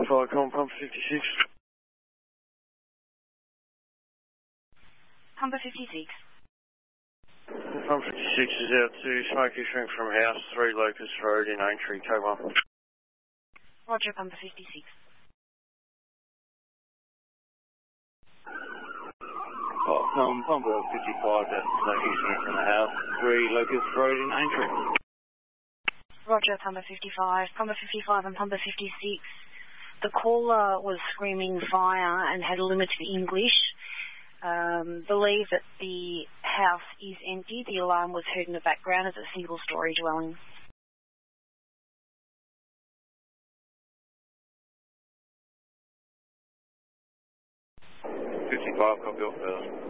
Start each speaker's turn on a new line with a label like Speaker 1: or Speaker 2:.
Speaker 1: Fire call pump 56.
Speaker 2: Pumper 56.
Speaker 1: Pump 56 is out to smoke issuing from house 3 Locust Road in Aintree, K1.
Speaker 2: Roger, Pumper 56.
Speaker 1: Pumper 55 out to smoke issuing from the house 3 Locust Road in Aintree.
Speaker 2: Roger, Pumper 55. Pumper 55 and Pumper 56. The caller was screaming fire and had limited English. Believe that the house is empty. The alarm was heard in the background as a single-storey dwelling.
Speaker 1: 55, copy off.